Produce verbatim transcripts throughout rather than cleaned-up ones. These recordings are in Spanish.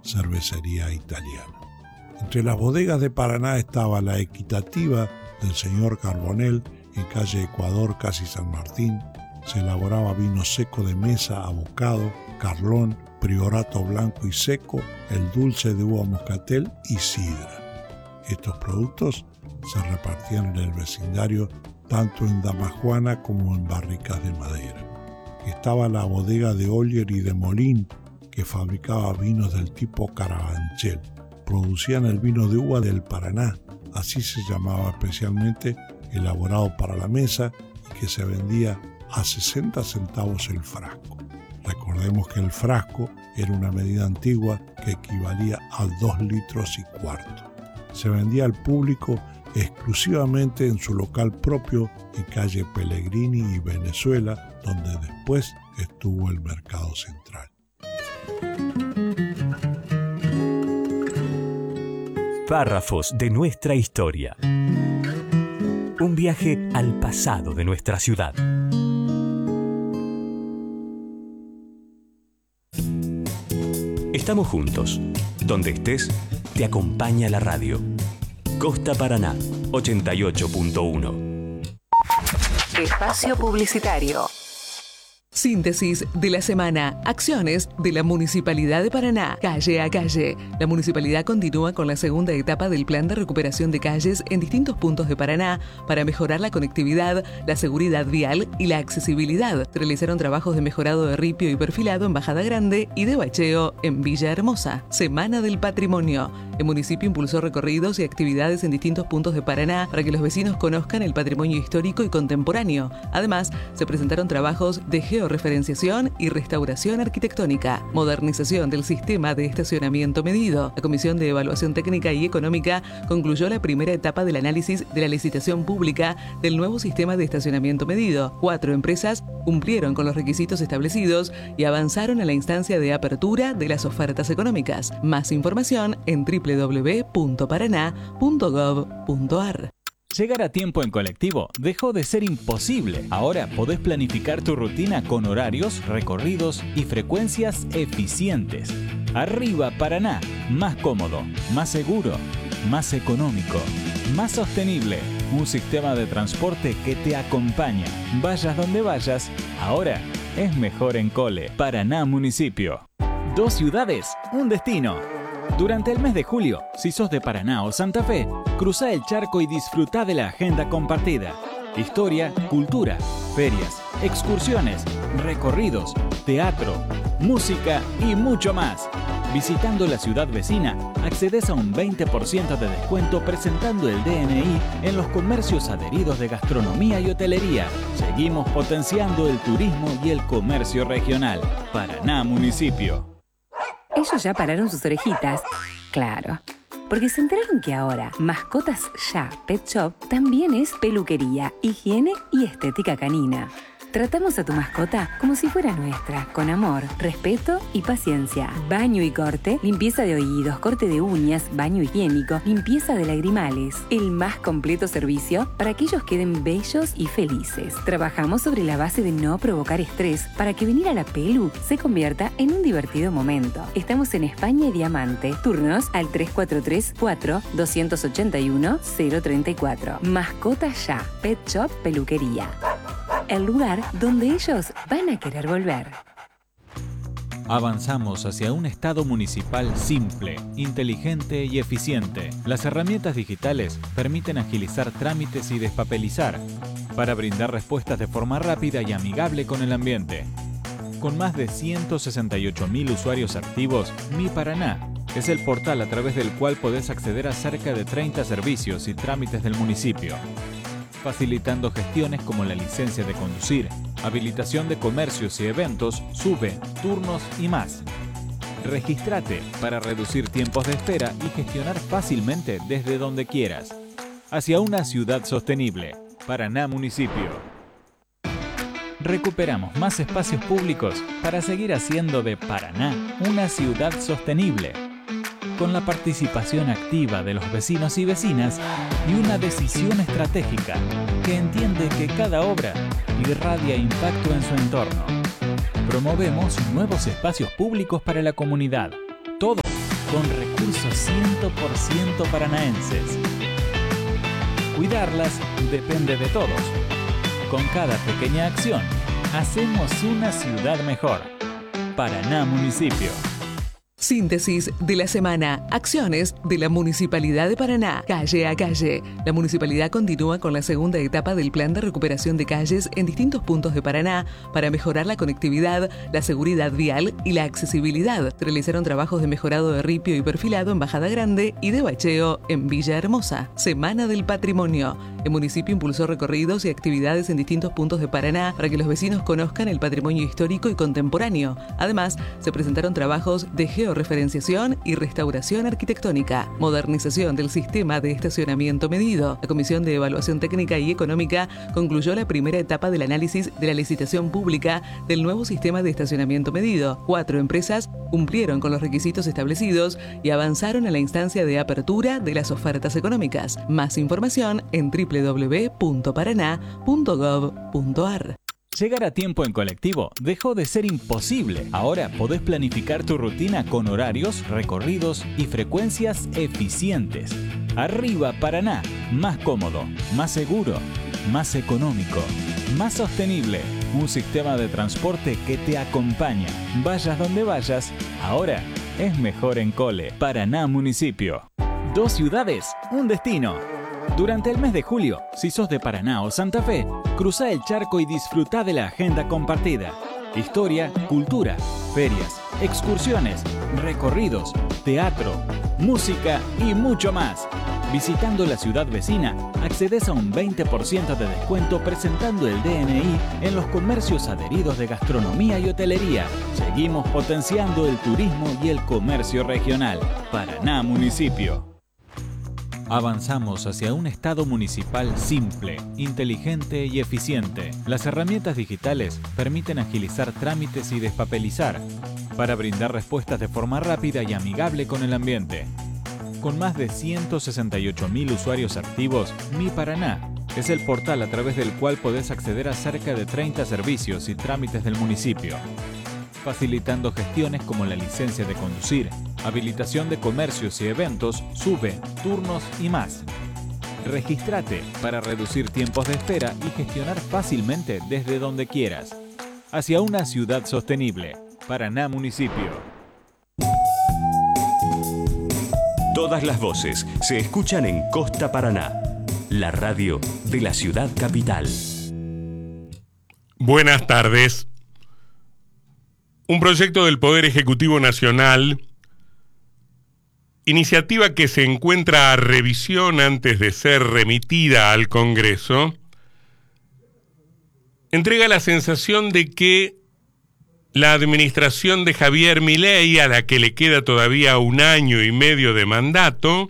cervecería italiana. Entre las bodegas de Paraná estaba la Equitativa del señor Carbonell en calle Ecuador, casi San Martín. Se elaboraba vino seco de mesa, abocado, carlón, priorato blanco y seco, el dulce de uva moscatel y sidra. Estos productos se repartían en el vecindario tanto en damajuana como en barricas de madera. Estaba la bodega de Oller y de Molín, que fabricaba vinos del tipo Carabanchel. Producían el vino de uva del Paraná, así se llamaba especialmente, elaborado para la mesa y que se vendía a sesenta centavos el frasco. Recordemos que el frasco era una medida antigua que equivalía a dos litros y cuarto. Se vendía al público exclusivamente en su local propio en calle Pellegrini y Venezuela, donde después estuvo el Mercado Central. Párrafos de nuestra historia. Un viaje al pasado de nuestra ciudad. Estamos juntos. Donde estés, te acompaña la radio. Costa Paraná, ochenta y ocho punto uno. Espacio publicitario. Síntesis de la semana. Acciones de la Municipalidad de Paraná. Calle a calle. La Municipalidad continúa con la segunda etapa del plan de recuperación de calles en distintos puntos de Paraná para mejorar la conectividad, la seguridad vial y la accesibilidad. Se realizaron trabajos de mejorado de ripio y perfilado en Bajada Grande y de bacheo en Villa Hermosa. Semana del Patrimonio. El municipio impulsó recorridos y actividades en distintos puntos de Paraná para que los vecinos conozcan el patrimonio histórico y contemporáneo. Además, se presentaron trabajos de georreferenciación y restauración arquitectónica, modernización del sistema de estacionamiento medido. La Comisión de Evaluación Técnica y Económica concluyó la primera etapa del análisis de la licitación pública del nuevo sistema de estacionamiento medido. Cuatro empresas cumplieron con los requisitos establecidos y avanzaron a la instancia de apertura de las ofertas económicas. Más información en doble u doble u doble u punto paraná punto gov punto ar. Llegar a tiempo en colectivo dejó de ser imposible. Ahora podés planificar tu rutina con horarios, recorridos y frecuencias eficientes. Arriba Paraná, más cómodo, más seguro, más económico, más sostenible. Un sistema de transporte que te acompaña. Vayas donde vayas, ahora es mejor en Cole. Paraná Municipio. Dos ciudades, un destino. Durante el mes de julio, si sos de Paraná o Santa Fe, cruzá el charco y disfrutá de la agenda compartida. Historia, cultura, ferias, excursiones, recorridos, teatro, música y mucho más. Visitando la ciudad vecina, accedes a un veinte por ciento de descuento presentando el D N I en los comercios adheridos de gastronomía y hotelería. Seguimos potenciando el turismo y el comercio regional. Paraná Municipio. Ellos ya pararon sus orejitas. Claro. Porque se enteraron que ahora Mascotas Ya Pet Shop también es peluquería, higiene y estética canina. Tratamos a tu mascota como si fuera nuestra, con amor, respeto y paciencia. Baño y corte, limpieza de oídos, corte de uñas, baño higiénico, limpieza de lagrimales. El más completo servicio para que ellos queden bellos y felices. Trabajamos sobre la base de no provocar estrés para que venir a la pelu se convierta en un divertido momento. Estamos en España y Diamante. Turnos al tres cuatro tres, cuatro, dos ocho uno, cero tres cuatro. Mascota Ya, Pet Shop Peluquería. El lugar donde ellos van a querer volver. Avanzamos hacia un Estado municipal simple, inteligente y eficiente. Las herramientas digitales permiten agilizar trámites y despapelizar para brindar respuestas de forma rápida y amigable con el ambiente. Con más de ciento sesenta y ocho mil usuarios activos, Mi Paraná es el portal a través del cual podés acceder a cerca de treinta servicios y trámites del municipio, facilitando gestiones como la licencia de conducir, habilitación de comercios y eventos, SUBE, turnos y más. Regístrate para reducir tiempos de espera y gestionar fácilmente desde donde quieras. Hacia una ciudad sostenible. Paraná Municipio. Recuperamos más espacios públicos para seguir haciendo de Paraná una ciudad sostenible, con la participación activa de los vecinos y vecinas y una decisión estratégica que entiende que cada obra irradia impacto en su entorno. Promovemos nuevos espacios públicos para la comunidad. Todo con recursos cien por ciento paranaenses. Cuidarlas depende de todos. Con cada pequeña acción, hacemos una ciudad mejor. Paraná Municipio. Síntesis de la semana. Acciones de la Municipalidad de Paraná. Calle a calle. La Municipalidad continúa con la segunda etapa del Plan de Recuperación de Calles en distintos puntos de Paraná para mejorar la conectividad, la seguridad vial y la accesibilidad. Se realizaron trabajos de mejorado de ripio y perfilado en Bajada Grande y de bacheo en Villa Hermosa. Semana del Patrimonio. El municipio impulsó recorridos y actividades en distintos puntos de Paraná para que los vecinos conozcan el patrimonio histórico y contemporáneo. Además, se presentaron trabajos de georreferenciación y restauración arquitectónica, modernización del sistema de estacionamiento medido. La Comisión de Evaluación Técnica y Económica concluyó la primera etapa del análisis de la licitación pública del nuevo sistema de estacionamiento medido. Cuatro empresas cumplieron con los requisitos establecidos y avanzaron en la instancia de apertura de las ofertas económicas. Más información en doble u doble u doble u punto paraná punto gov punto ar. Llegar a tiempo en colectivo dejó de ser imposible. Ahora podés planificar tu rutina con horarios, recorridos y frecuencias eficientes. Arriba Paraná, más cómodo, más seguro, más económico, más sostenible. Un sistema de transporte que te acompaña. Vayas donde vayas, ahora es mejor en Cole. Paraná Municipio. Dos ciudades, un destino. Durante el mes de julio, si sos de Paraná o Santa Fe, cruzá el charco y disfrutá de la agenda compartida. Historia, cultura, ferias, excursiones, recorridos, teatro, música y mucho más. Visitando la ciudad vecina, accedes a un veinte por ciento de descuento presentando el D N I en los comercios adheridos de gastronomía y hotelería. Seguimos potenciando el turismo y el comercio regional. Paraná Municipio. Avanzamos hacia un Estado municipal simple, inteligente y eficiente. Las herramientas digitales permiten agilizar trámites y despapelizar para brindar respuestas de forma rápida y amigable con el ambiente. Con más de ciento sesenta y ocho mil usuarios activos, Mi Paraná es el portal a través del cual podés acceder a cerca de treinta servicios y trámites del municipio, facilitando gestiones como la licencia de conducir, habilitación de comercios y eventos, SUBE, turnos y más. Regístrate para reducir tiempos de espera y gestionar fácilmente desde donde quieras. Hacia una ciudad sostenible. Paraná Municipio. Todas las voces se escuchan en Costa Paraná, la radio de la ciudad capital. Buenas tardes. Un proyecto del Poder Ejecutivo Nacional, iniciativa que se encuentra a revisión antes de ser remitida al Congreso, entrega la sensación de que la administración de Javier Milei, a la que le queda todavía un año y medio de mandato,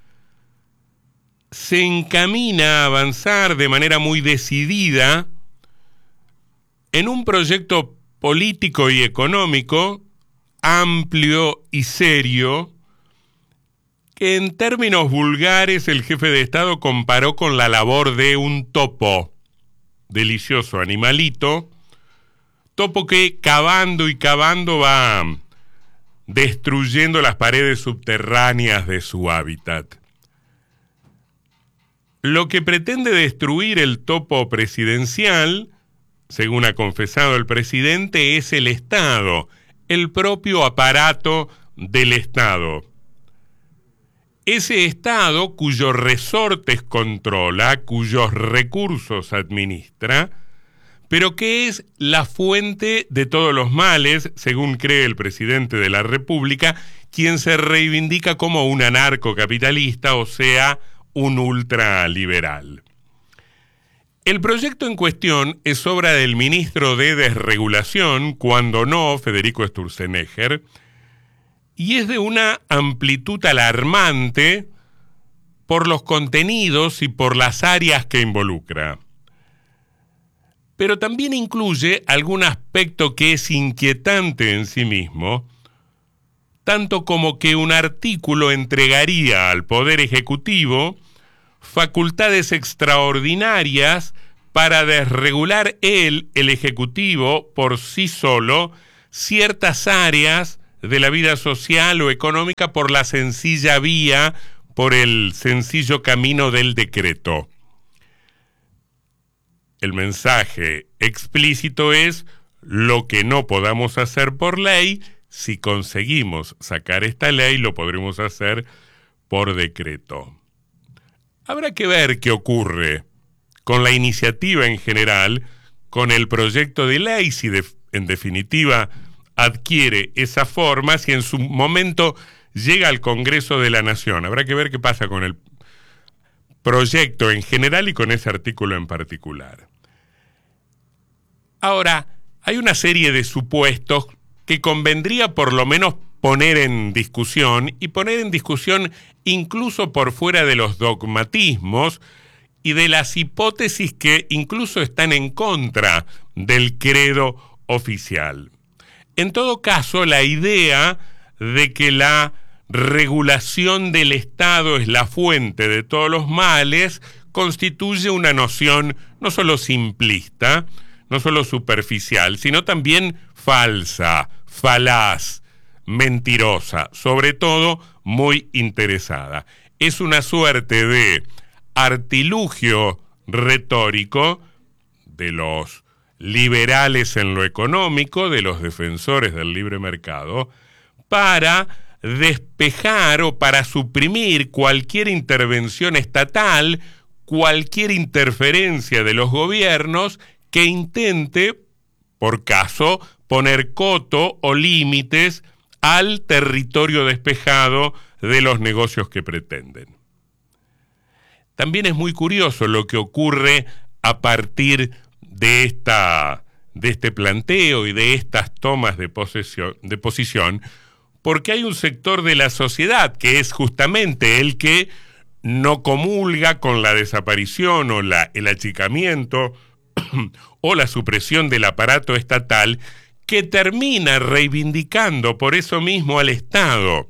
se encamina a avanzar de manera muy decidida en un proyecto político y económico amplio y serio que en términos vulgares el jefe de Estado comparó con la labor de un topo, delicioso animalito, topo que cavando y cavando va destruyendo las paredes subterráneas de su hábitat. Lo que pretende destruir el topo presidencial, según ha confesado el presidente, es el Estado, el propio aparato del Estado. Ese Estado cuyos resortes controla, cuyos recursos administra, pero que es la fuente de todos los males, según cree el presidente de la República, quien se reivindica como un anarcocapitalista, o sea, un ultraliberal. El proyecto en cuestión es obra del ministro de Desregulación, cuando no Federico Sturzenegger, y es de una amplitud alarmante por los contenidos y por las áreas que involucra. Pero también incluye algún aspecto que es inquietante en sí mismo, tanto como que un artículo entregaría al Poder Ejecutivo facultades extraordinarias para desregular él, el Ejecutivo, por sí solo, ciertas áreas de la vida social o económica por la sencilla vía, por el sencillo camino del decreto. El mensaje explícito es: lo que no podamos hacer por ley, si conseguimos sacar esta ley, lo podremos hacer por decreto. Habrá que ver qué ocurre con la iniciativa en general, con el proyecto de ley, si de, en definitiva adquiere esa forma, si en su momento llega al Congreso de la Nación. Habrá que ver qué pasa con el proyecto en general y con ese artículo en particular. Ahora, hay una serie de supuestos que convendría por lo menos poner en discusión, y poner en discusión incluso por fuera de los dogmatismos y de las hipótesis que incluso están en contra del credo oficial. En todo caso, la idea de que la regulación del Estado es la fuente de todos los males constituye una noción no solo simplista, no solo superficial, sino también falsa, falaz, mentirosa, sobre todo muy interesada. Es una suerte de artilugio retórico de los liberales en lo económico, de los defensores del libre mercado, para despejar o para suprimir cualquier intervención estatal, cualquier interferencia de los gobiernos que intente, por caso, poner coto o límites al territorio despejado de los negocios que pretenden. También es muy curioso lo que ocurre a partir de esta, de este planteo y de estas tomas de posesión, de posición, porque hay un sector de la sociedad que es justamente el que no comulga con la desaparición o la, el achicamiento o la supresión del aparato estatal, que termina reivindicando por eso mismo al Estado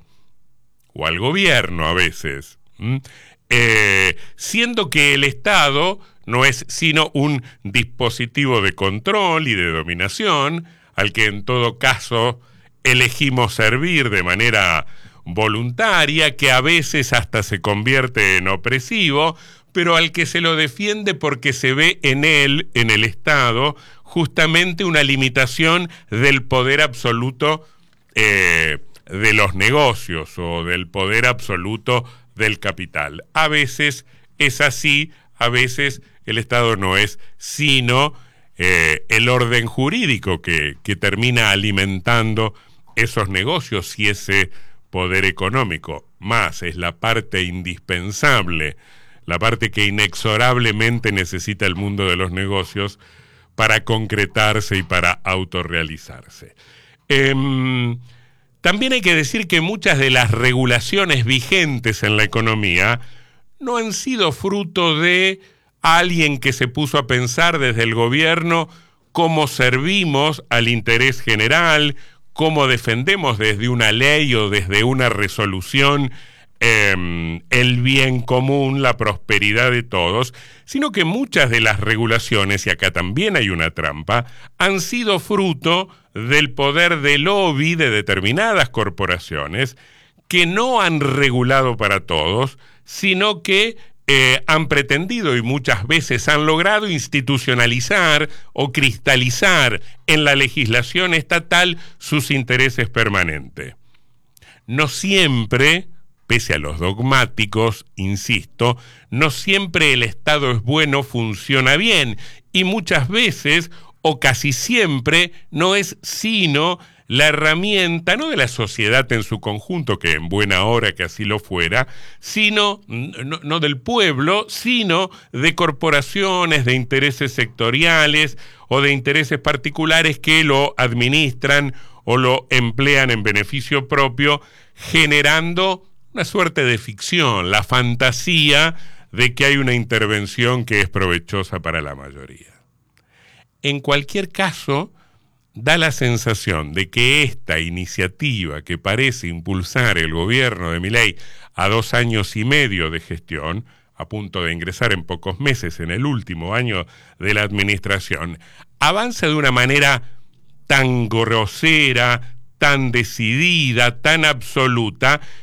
o al gobierno a veces, ¿Mm? eh, siendo que el Estado no es sino un dispositivo de control y de dominación al que en todo caso elegimos servir de manera voluntaria, que a veces hasta se convierte en opresivo, pero al que se lo defiende porque se ve en él, en el Estado, justamente una limitación del poder absoluto eh, de los negocios o del poder absoluto del capital. A veces es así, a veces el Estado no es sino eh, el orden jurídico que, que termina alimentando esos negocios y ese poder económico. Más es la parte indispensable, la parte que inexorablemente necesita el mundo de los negocios para concretarse y para autorrealizarse. Eh, también hay que decir que muchas de las regulaciones vigentes en la economía no han sido fruto de alguien que se puso a pensar desde el gobierno cómo servimos al interés general, cómo defendemos desde una ley o desde una resolución eh, el bien común, la prosperidad de todos, sino que muchas de las regulaciones, y acá también hay una trampa, han sido fruto del poder de lobby de determinadas corporaciones que no han regulado para todos, sino que eh, han pretendido y muchas veces han logrado institucionalizar o cristalizar en la legislación estatal sus intereses permanentes. No siempre, pese a los dogmáticos, insisto, no siempre el Estado es bueno, funciona bien, y muchas veces, o casi siempre, no es sino la herramienta, no de la sociedad en su conjunto, que en buena hora que así lo fuera, sino, no, no del pueblo, sino de corporaciones, de intereses sectoriales o de intereses particulares que lo administran o lo emplean en beneficio propio, generando una suerte de ficción, la fantasía de que hay una intervención que es provechosa para la mayoría. En cualquier caso, da la sensación de que esta iniciativa que parece impulsar el gobierno de Milei a dos años y medio de gestión, a punto de ingresar en pocos meses en el último año de la administración, avanza de una manera tan grosera, tan decidida, tan absoluta,